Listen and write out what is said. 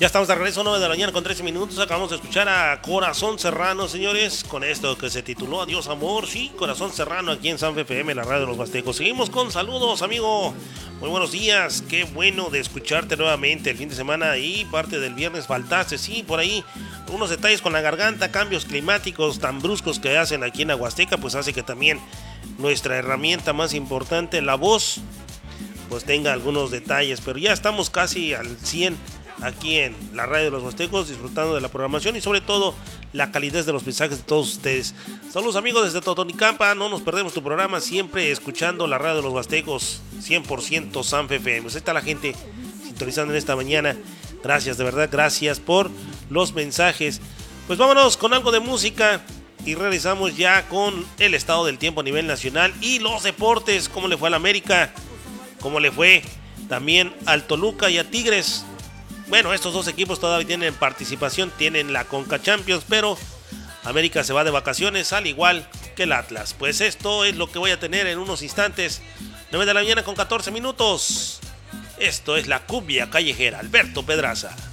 Ya estamos de regreso, 9 de la mañana con 13 minutos. Acabamos de escuchar a Corazón Serrano, señores, con esto que se tituló Adiós Amor. Sí, Corazón Serrano aquí en San FM, la radio de los Huastecos. Seguimos con saludos, amigo. Muy buenos días, qué bueno de escucharte nuevamente el fin de semana y parte del viernes faltaste. Sí, por ahí unos detalles con la garganta, cambios climáticos tan bruscos que hacen aquí en la Huasteca, pues hace que también nuestra herramienta más importante, la voz, pues tenga algunos detalles. Pero ya estamos casi al 100 aquí en la radio de los Huastecos, disfrutando de la programación y sobre todo la calidez de los mensajes de todos ustedes. Saludos, amigos, desde Totonicampa. No nos perdemos tu programa, siempre escuchando la radio de los Huastecos, 100% San FM. Pues ahí está la gente sintonizando en esta mañana. Gracias, de verdad, gracias por los mensajes. Pues vámonos con algo de música y regresamos ya con el estado del tiempo a nivel nacional y los deportes. Cómo le fue al América, cómo le fue también al Toluca y a Tigres. Bueno, estos dos equipos todavía tienen participación, tienen la Conca Champions, pero América se va de vacaciones al igual que el Atlas. Pues esto es lo que voy a tener en unos instantes. 9 de la mañana con 14 minutos. Esto es la cumbia callejera. Alberto Pedraza.